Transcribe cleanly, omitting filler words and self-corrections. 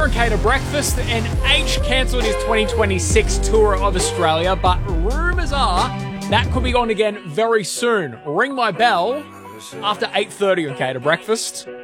on Cater Breakfast, and H cancelled his 2026 tour of Australia, but rumours are that could be on again very soon. Ring my bell after 8:30 on Cater Breakfast.